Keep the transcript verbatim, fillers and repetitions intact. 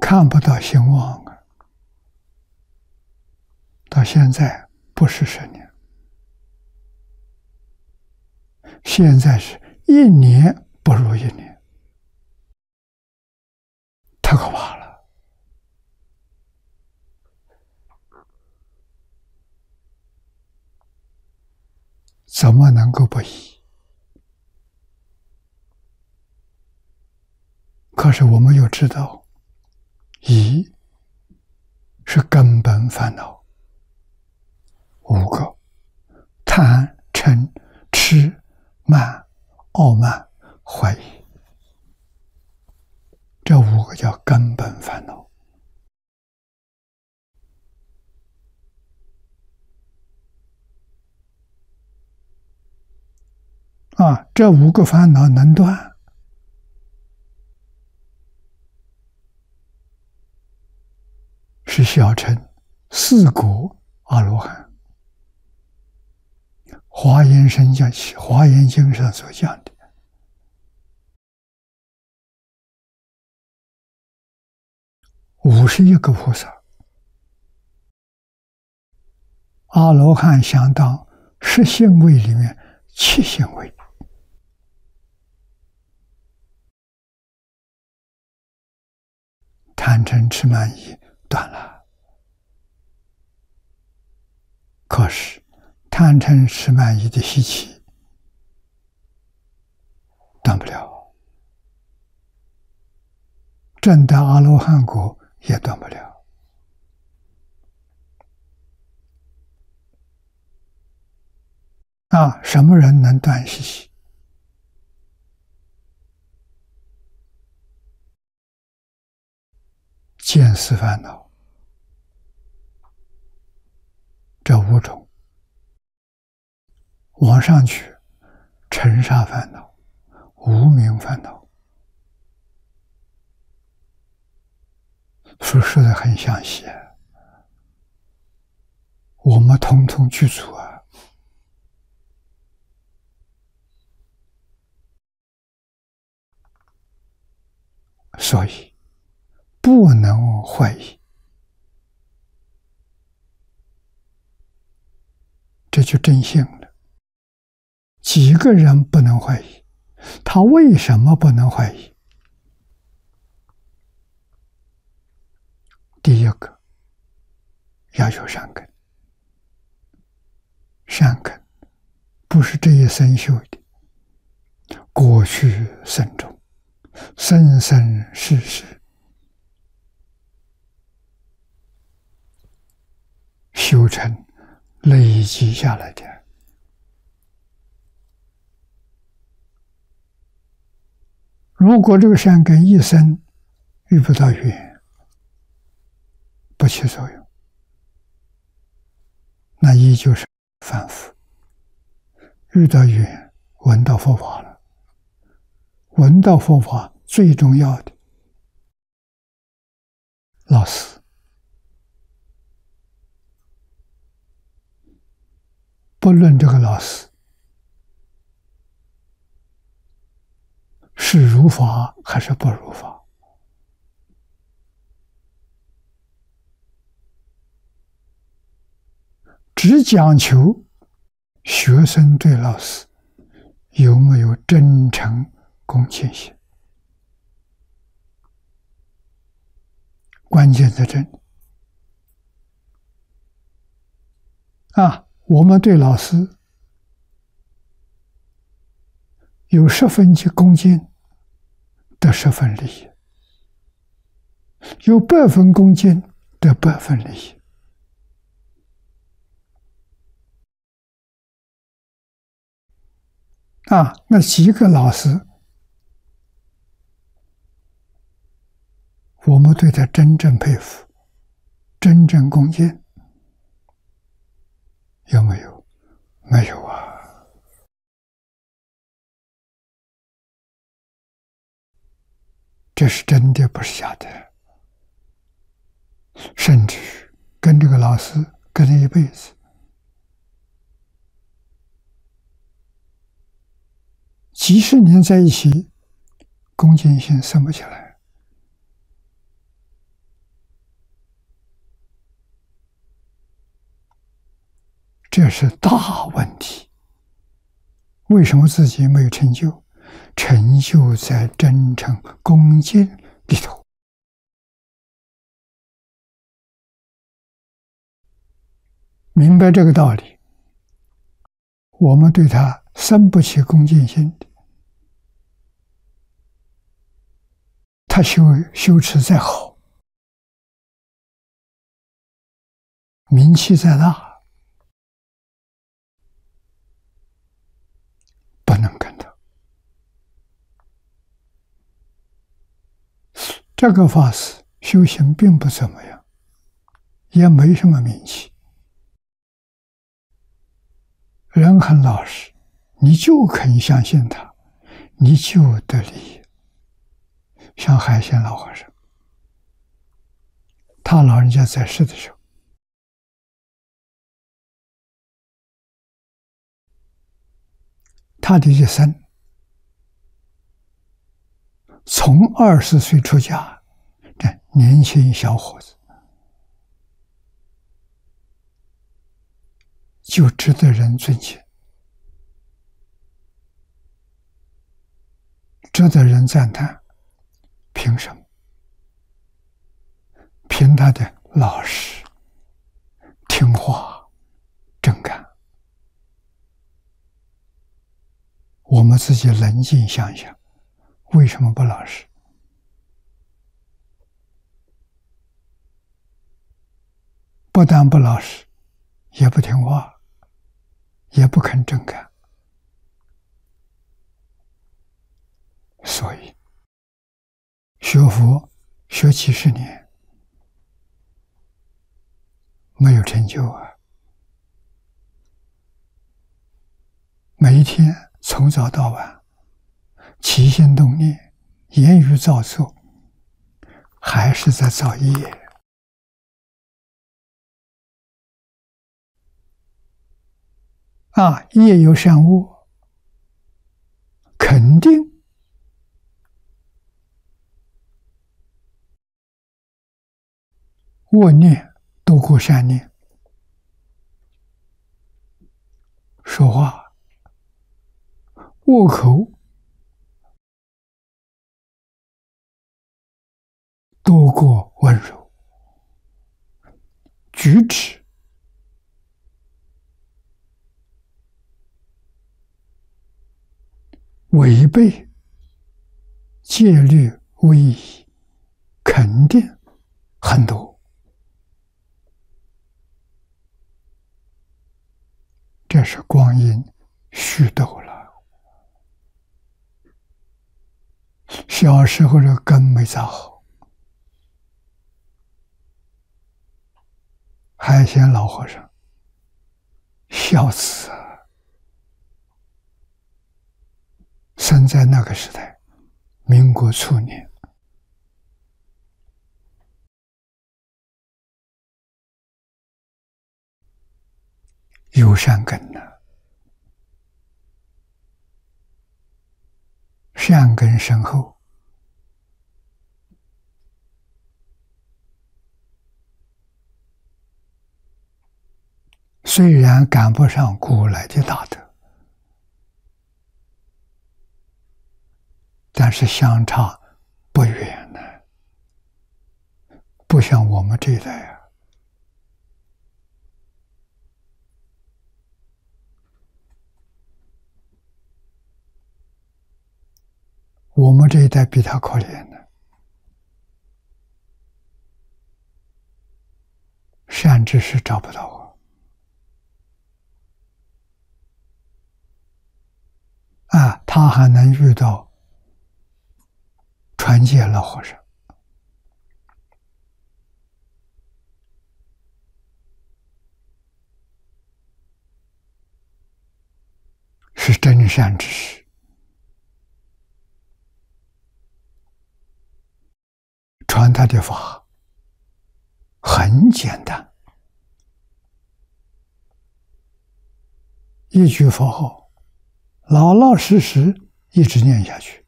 看不到兴旺啊！到现在不是十年，现在是一年不如一年，太可怕了。怎么能够不疑？可是我们又知道，疑是根本烦恼五个：贪、嗔、痴、慢、傲慢、怀疑。这五个叫根本烦恼。啊，这五个烦恼能断，是小乘四果阿罗汉。华严经讲，华严经上所讲的，五十一个菩萨，阿罗汉相当十行位里面七行位。贪嗔痴慢疑断了，可是贪嗔痴慢疑的习气断不了，证得阿罗汉果也断不了。啊，什么人能断习气？见思烦恼，这五种往上去，尘沙烦恼、无明烦恼，说说的很详细，我们统统具足啊。所以不能怀疑，这就真信了。几个人不能怀疑？他为什么不能怀疑？第一个，要有善根。善根不是这一生修的，过去生中，生生世世修成累积下来的。如果这个善根一生遇不到缘，不起作用，那依旧是凡夫。遇到缘，闻到佛法了，闻到佛法最重要的老师，不论这个老师是如法还是不如法，只讲求学生对老师有没有真诚恭敬心，关键在这里啊！我们对老师有十分之恭敬，得十分利益；有百分恭敬，得百分利益。啊，那几个老师，我们对他真正佩服，真正恭敬，有没有？没有啊！这是真的，不是假的。甚至跟这个老师跟了一辈子，几十年在一起，恭敬心生不起来。 这是大问题。为什么自己没有成就？成就在真诚恭敬里头。明白这个道理，我们对他生不起恭敬心，他修修持再好，名气再大，不能跟他。这个法师修行并不怎么样，也没什么名气，人很老实，你就肯相信他，你就得利益。像海鲜老和尚，他老人家在世的时候，他的一生从二十岁出家，这年轻小伙子就值得人尊敬，值得人赞叹。凭什么？凭他的老实、听话、正干。我们自己冷静想想，为什么不老实？不但不老实，也不听话，也不肯正干。所以学佛学几十年没有成就啊！每一天从早到晚，起心动念、言语造作，还是在造业。啊，业有善恶，肯定恶念多过善念，说话恶口多过温柔，举止违背戒律威仪，肯定很多。这是光阴虚度了。小时候这根没扎好，海鲜老和尚孝子啊，生在那个时代，民国初年，有善根呢、啊，善根深厚，虽然赶不上古来的大德，但是相差不远呢，不像我们这一代啊。我们这一代比他可怜呢，善知识找不到啊！啊，他还能遇到传戒老和尚，是真善知识。传他的法很简单，一句佛号，老老实实一直念下去，